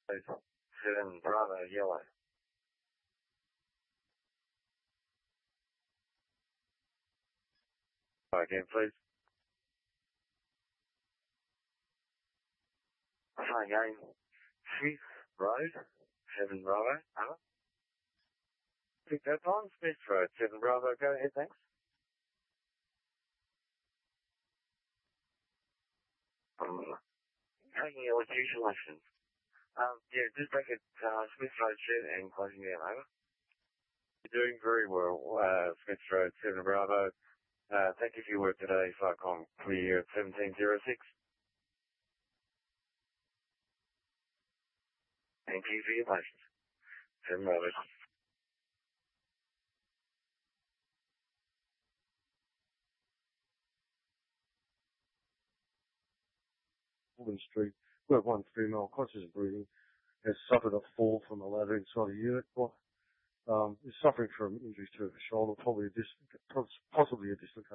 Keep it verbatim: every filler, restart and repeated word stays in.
seven Bravo Yellow. Again, please. Try again. Smith Road, seven Bravo. Over. Pick that on. Smith Road, seven Bravo. Go ahead, thanks. Um, taking your usual actions. Um, yeah, just back at uh, Smith Road shed and closing down. Over. You're doing very well, uh, Smith Road, seven Bravo. Uh, thank you for your work today, Farcom. Clear at seventeen oh six. Thank you for your patience. seven Bravo. Woodland Street, where one female, conscious of breathing, has suffered a fall from a ladder inside a unit block. Um, is suffering from injuries to her shoulder, probably a dis- possibly a dislocation.